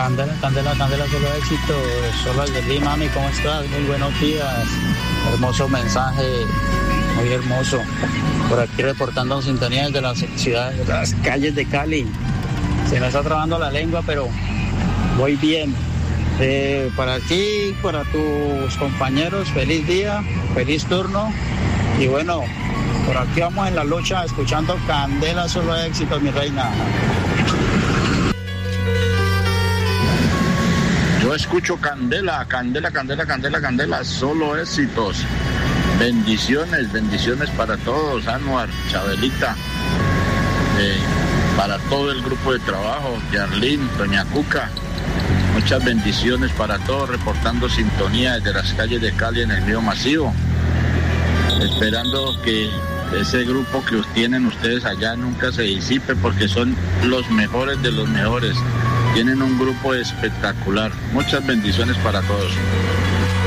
Candela, solo éxito. Solo de mami, ¿cómo estás? Muy buenos días. Hermoso mensaje, muy hermoso. Por aquí reportando sintonía desde las ciudades, de las calles de Cali. Se me está trabando la lengua, pero voy bien. Para ti, para tus compañeros, feliz día, feliz turno. Y bueno, por aquí vamos en la lucha, escuchando Candela, solo éxito, mi reina. Yo escucho Candela, solo éxitos. Bendiciones para todos, Anuar, Chabelita, para todo el grupo de trabajo, Yarlín, Doña Cuca. Muchas bendiciones para todos, reportando sintonía desde las calles de Cali en el Río Masivo. Esperando que ese grupo que tienen ustedes allá nunca se disipe, porque son los mejores de los mejores. Tienen un grupo espectacular. Muchas bendiciones para todos.